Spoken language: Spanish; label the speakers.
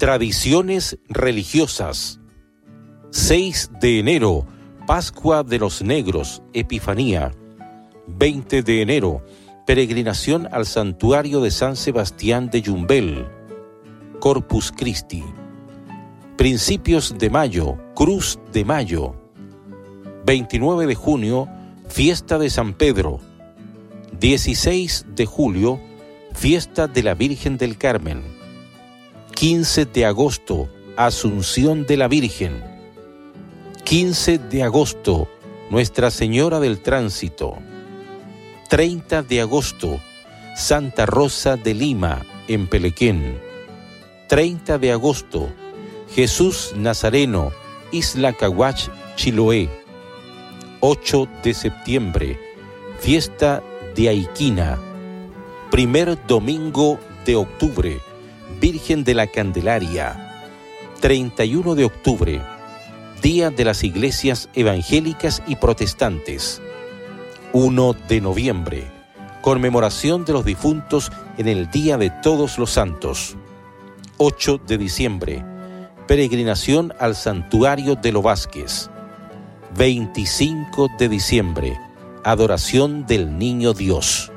Speaker 1: Tradiciones religiosas. 6 de enero, Pascua de los Negros, Epifanía. 20 de enero, peregrinación al santuario de San Sebastián de Yumbel, Corpus Christi. Principios de mayo, Cruz de Mayo. 29 de junio, fiesta de San Pedro. 16 de julio, fiesta de la Virgen del Carmen. 15 de agosto, Asunción de la Virgen. 15 de agosto, Nuestra Señora del Tránsito. 30 de agosto, Santa Rosa de Lima, en Pelequén. 30 de agosto, Jesús Nazareno, Isla Caguach, Chiloé. 8 de septiembre, fiesta de Aiquina. Primer domingo de octubre, Virgen de la Candelaria. 31 de octubre, Día de las Iglesias Evangélicas y Protestantes. 1 de noviembre, conmemoración de los difuntos en el Día de Todos los Santos. 8 de diciembre, peregrinación al Santuario de los Vázquez. 25 de diciembre, adoración del Niño Dios.